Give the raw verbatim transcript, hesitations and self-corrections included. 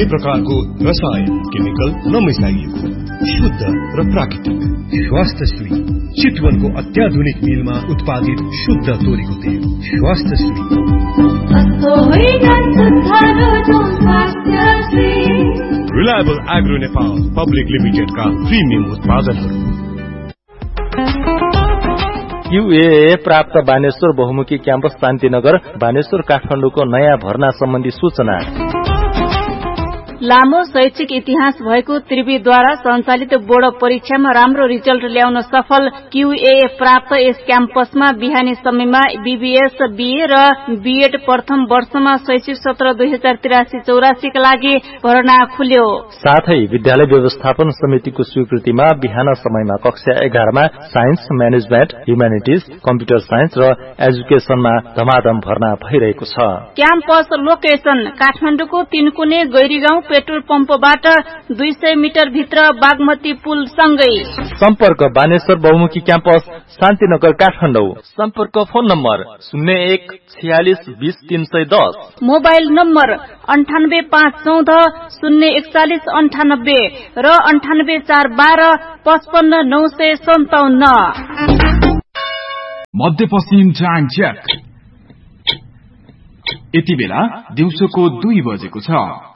कुनै प्रकारको रसायन केमिकल नमिसाइएको शुद्ध र प्राकृतिक स्वास्थ्यश्री चितवनको अत्याधुनिक मिलमा उत्पादित शुद्ध तोरीको तेल स्वास्थ्यश्री। रिलायबल एग्रो नेपाल पब्लिक लिमिटेडका प्रिमियम उत्पादनहरू। युएए प्राप्त बानेश्वर बहुमुखी क्याम्पस शान्तिनगर बानेश्वर काठमाडौँको नयाँ भर्ना सम्बन्धी सूचना। लामो शैक्षिक इतिहास भएको त्रिवीद्वारा सञ्चालित बोर्ड परीक्षामा राम्रो रिजल्ट ल्याउन सफल क्यूए प्राप्त यस क्याम्पसमा बिहानी समयमा बीबीएस बीए र बीएड प्रथम वर्षमा शैक्षिक सत्र दुई हजार तिरासी चौरासीका लागि भर्ना खुल्यो। साथै विद्यालय व्यवस्थापन समितिको स्वीकृतिमा बिहान समयमा कक्षा एघारमा science management humanities computer science र एजुकेशनमा धमाधम भर्ना भइरहेको छ। क्याम्पस लोकेशन काठमाडौँको तीनकुने गैरीगाउँ पेट्रोल पम्पबाट दुई सय मिटर भित्र बागमती पुल सँगै। सम्पर्क बानेश्वर बहुमुखी क्याम्पस शान्तिनगर काठमाडौँ। सम्पर्क फोन नम्बर शून्य एक छयालिस बीस तीन सय दस। मोबाइल नम्बर अन्ठानब्बे पाँच चौध शून्य एकचालिस अन्ठानब्बे र अन्ठानब्बे चार बाह्र पचपन्न नौ सय सन्ताउन्न। मध्यपश्चिम टाइम चेक। यति बेला दिउँसोको दुई बजेको छ।